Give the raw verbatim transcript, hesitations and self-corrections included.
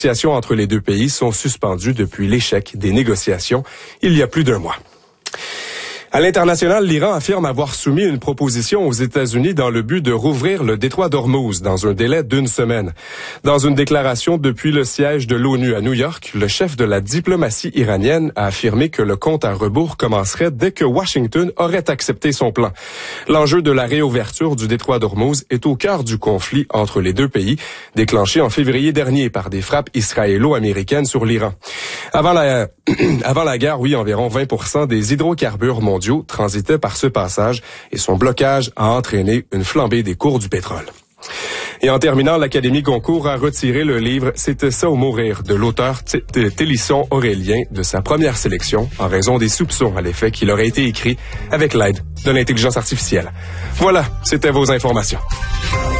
Les négociations entre les deux pays sont suspendues depuis l'échec des négociations il y a plus d'un mois. À l'international, l'Iran affirme avoir soumis une proposition aux États-Unis dans le but de rouvrir le détroit d'Ormuz dans un délai d'une semaine. Dans une déclaration depuis le siège de l'ONU à New York, le chef de la diplomatie iranienne a affirmé que le compte à rebours commencerait dès que Washington aurait accepté son plan. L'enjeu de la réouverture du détroit d'Ormuz est au cœur du conflit entre les deux pays, déclenché en février dernier par des frappes israélo-américaines sur l'Iran. Avant la, avant la guerre, oui, environ vingt pour cent des hydrocarbures mondiaux transitaient par ce passage et son blocage a entraîné une flambée des cours du pétrole. Et en terminant, l'Académie Goncourt a retiré le livre « C'était ça ou mourir » de l'auteur Télisson Aurélien de sa première sélection en raison des soupçons à l'effet qu'il aurait été écrit avec l'aide de l'intelligence artificielle. Voilà, c'était vos informations.